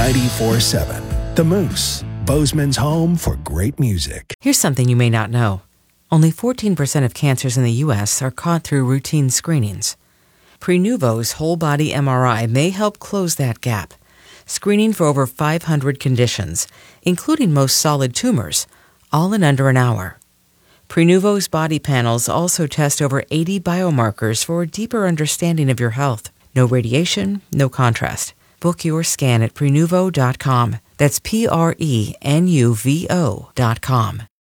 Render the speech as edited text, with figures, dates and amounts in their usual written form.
94.7. The Moose, Bozeman's home for great music. Here's something you may not know. Only 14% of cancers in the U.S. are caught through routine screenings. Prenuvo's whole-body MRI may help close that gap, screening for over 500 conditions, including most solid tumors, all in under an hour. Prenuvo's body panels also test over 80 biomarkers for a deeper understanding of your health. No radiation, no contrast. Book your scan at Prenuvo.com. That's Prenuvo.com.